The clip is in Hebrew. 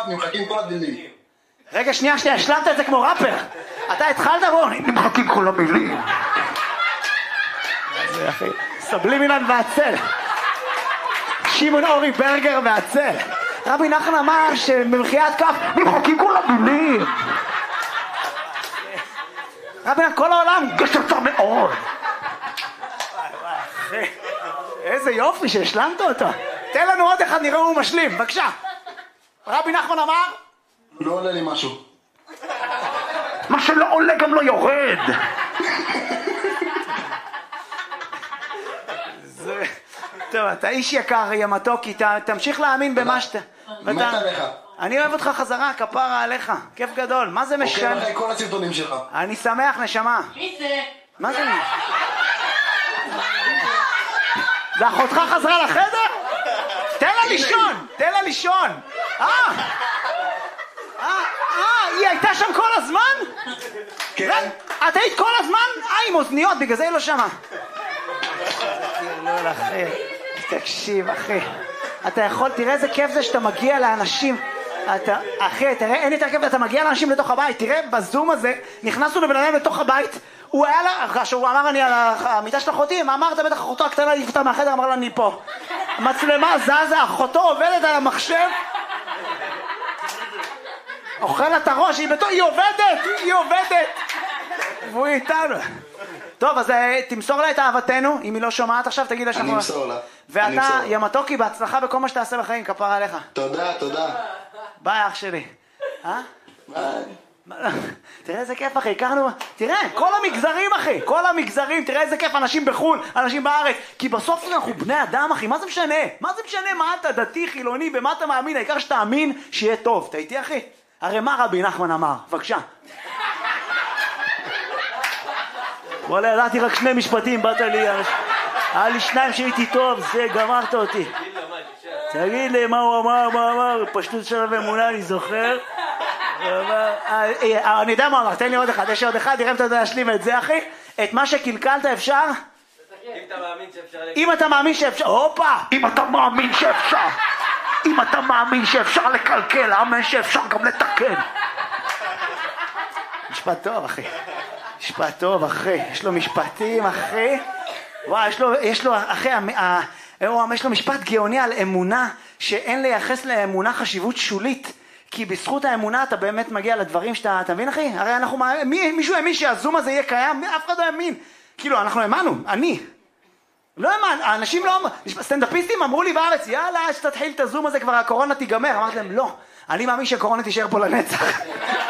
נמחקים כל הדילים. רגע, שנייה, השלמת את זה כמו ראפר. אתה התחלת בו, נמחקים כל המילים. זה אחי, סבלימינל והצל. שמעון אורי ברגר והצל. רבי נחמן אמר שבמחיית כף נמחקים כל המילים. רבי נחמן, כל העולם גשצה מאוד. איזה יופי שהשלמת אותו. תן לנו עוד אחד, נראה הוא משלים, בבקשה. רבי נחמן אמר? לא עולה לי משהו. מה שלא עולה גם לא יורד. טוב, אתה איש יקר, ימתוקי, תמשיך להאמין במה שאתה... מת עליך. אני אוהב אותך חזרה, כפרה עליך, כיף גדול. מה זה משנה? עוקב אחרי כל הסרטונים שלך. אני שמח, נשמה. מי זה? מה זה? זה אחותך חזרה לחדר? תן לה לישון, תן לה לישון. היא הייתה שם כל הזמן? כן. את היית כל הזמן? עם אוזניות, בגלל זה היא לא שמה. תקשיב, אחי. אתה יכול, תראה איזה כיף זה שאתה מגיע לאנשים. אחי, תראה, אין יותר כיף, אתה מגיע לאנשים לתוך הבית. תראה, בזום הזה, נכנסנו לבן אדם לתוך הבית. הוא היה לה, כשהוא אמר אני על המיטה של אחותי, מה אמרת? בטח אחותו הקטנה העיף אותה מהחדר, אמר לה אני פה. מצלמה זזה, אחותו עובדת על המחשב. אוכל את הראש, היא עובדת. והוא איתנו. טוב, אז תמסור לה את אהבתנו, אם היא לא שומעת עכשיו, תגיד לה שאנחנו... אני אמסור לה. ואתה, ימתוקי, בהצלחה בכל מה שתעשה בחיים, כפרה עליך. תודה. ביי, אח שלי. תראה איזה כיף, אחי, הכרנו... תראה, כל המגזרים, אחי, כל המגזרים, תראה איזה כיף, אנשים בחו"ל, אנשים בארץ, כי בסוף אנחנו בני אדם, אחי, מה זה משנה? מה אתה דתי, חילוני, במה אתה מאמין? העיקר שתאמין שיהיה טוב. אתה איתי, אחי? הרי מה רבי נחמן אמר? בבקשה. וואלה, ידעתי רק 2 משפטים, באת לי, היה לי 2 שהייתי טוב, זה גמרת אותי. תגיד לי מה הוא אמר, פשטות של אמונה, אני זוכר. אני יודע מה אמר, תן לי עוד אחד, יש עוד אחד, נראה אם אתה יודע להשלים את זה, אחי. את מה שקלקלת אפשר? אם אתה מאמין שאפשר, הופה! אם אתה מאמין שאפשר לקלקל, אמן שאפשר גם לתקן. משפט טוב, אחי. יש לו משפטים, אחי. וואי, יש לו, אחי, יש לו משפט גאוני על אמונה, שאין לייחס לאמונה חשיבות שולית. כי בזכות האמונה אתה באמת מגיע לדברים שאתה, אתה מבין, אחי? הרי מישהו האמין שהזום הזה יהיה קיים, אף אחד לא האמין. כאילו, אנחנו האמנו, אני. לא האמן, האנשים לא... סטנדאפיסטים אמרו לי בארץ, יאללה, שתתחיל את הזום הזה, כבר הקורונה תיגמר. אמרתי להם, לא. אני מאמין שהקורונה תישאר פה לנצח.